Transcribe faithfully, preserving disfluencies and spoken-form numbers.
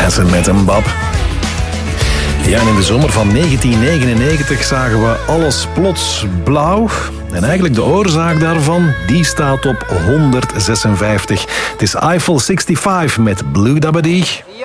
Dansen met een Bab. Ja, en in de zomer van negentien negenennegentig zagen we alles plots blauw. En eigenlijk de oorzaak daarvan, die staat op honderdzesenvijftig. Het is Eiffel vijfenzestig met Blue Dabadi.